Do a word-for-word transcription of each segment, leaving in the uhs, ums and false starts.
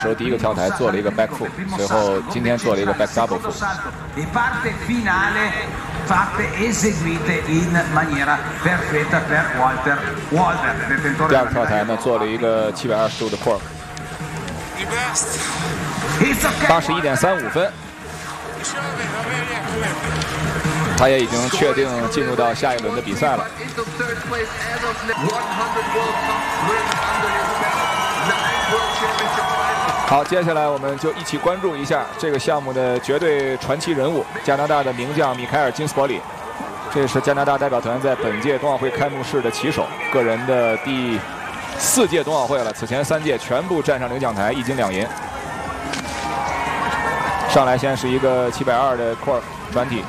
时候第一个跳台做了一个 back foot， 随后今天做了一个 back double foot。第二个跳台呢做了一个七百二十度的 cork， 八十一点三五分。他也已经确定进入到下一轮的比赛了。好，接下来我们就一起关注一下这个项目的绝对传奇人物——加拿大的名将米凯尔·金斯伯里。这是加拿大代表团在本届冬奥会开幕式的旗手，个人的第四届冬奥会了，此前三届全部站上领奖台，一金两银。上来先是一个七百二的 cork 转体。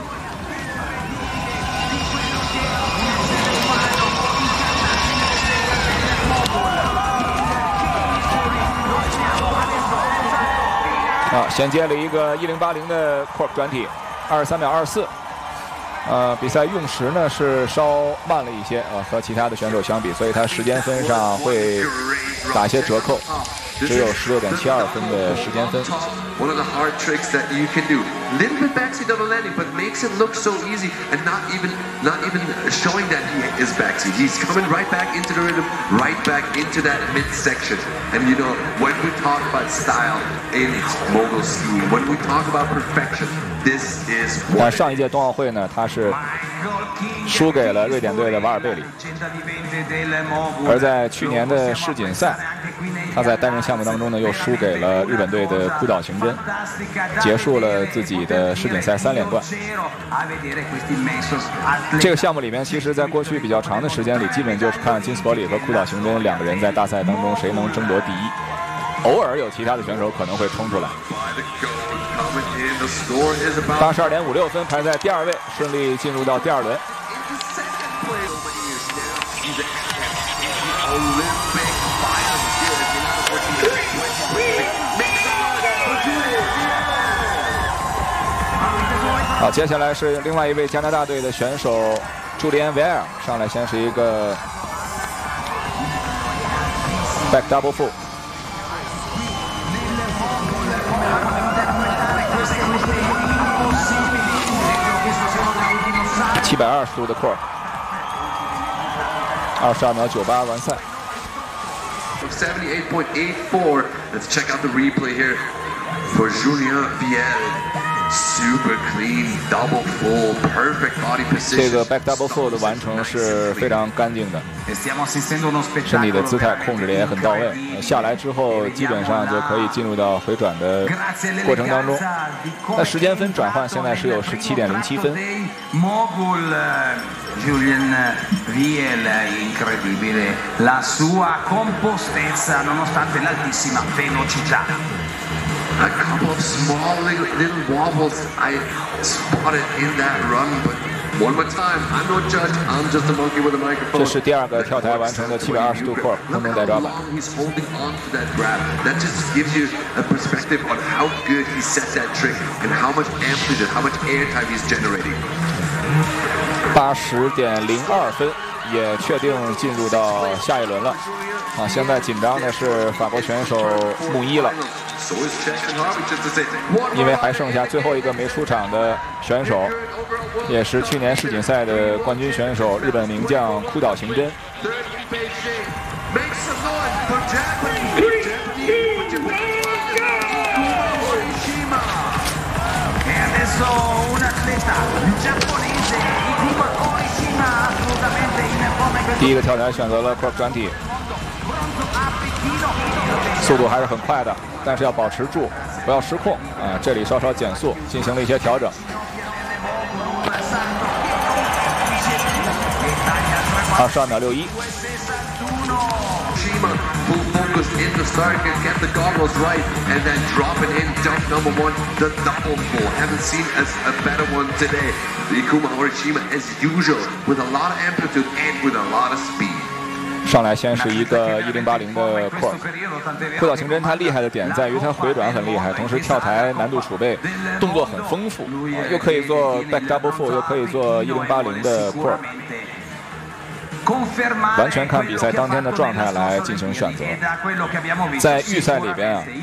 啊，衔接了一个一零八零的 cork 转体，二十三秒二十四。呃，比赛用时呢是稍慢了一些啊，和其他的选手相比，所以他时间分上会打一些折扣，只有十六点七二分的时间分。 One of the hard tricks that you can do. Little bit backseat double landing, but makes it look so easy and not even not even showing that he is backseat. He's coming right back into the rhythm, right back into that midsection. And you know, when we talk about style in mogul skiing, when we talk about perfection, this is what. 但上一届冬奥会呢，他是输给了瑞典队的瓦尔贝里，而在去年的世锦赛，他在单人项目当中呢又输给了日本队的枯岛行真，结束了自己的世锦赛三连冠。这个项目里面，其实在过去比较长的时间里，基本就是看金斯伯里和枯岛行真两个人在大赛当中谁能争夺第一，偶尔有其他的选手可能会冲出来。八十二点五六分，排在第二位，顺利进入到第二轮。好，接下来是另外一位加拿大队的选手朱利安·维埃尔，上来先是一个 back double foot。七百二十度的 cork， 二十二秒九八完赛。 seventy-eight point eight four. Let's check out the replay here for Julien Viel. Super clean, double full, perfect body position. 这个 back double full 的完成是非常干净的，身体的姿态控制的也很到位。下来之后，基本上就可以进入到回转的过程当中。那时间分转换现在是有十七点零七分。 Julien Viel, incredibile la sua compostezza nonostante l'altissima velocità. A couple of small little, little wobbles I spotted in that run, but one more time, I'm no judge, I'm just a monkey with a microphone. 这是第二个跳台完成的七百二十度 cork 空中带抓板。 He's holding on to that grab. That just gives you a perspective on how good he set that trick and how much amplitude, how much airtime he's generating. 八十点零二分，也确定进入到下一轮了。啊，现在紧张的是法国选手穆伊了，因为还剩下最后一个没出场的选手，也是去年世锦赛的冠军选手日本名将枯岛行真。第一个跳台选择了 cork 转体，速度还是很快的，但是要保持住，不要失控啊！这里稍稍减速，进行了一些调整。二十二秒六一。 in the start and get the goggles right and then dropping in jump number one, the double full. Haven't seen as a better one today. Ikuma Horishima as usual with a lot of amplitude and with a lot of speed. 上来先是一个一零八零的 cork， 枯岛行真他厉害的点在于他回转很厉害，同时跳台难度储备，动作很丰富，又可以做 back double full， 又可以做一零八零的 cork。 完全看比赛当天的状态来进行选择。在预赛里边啊，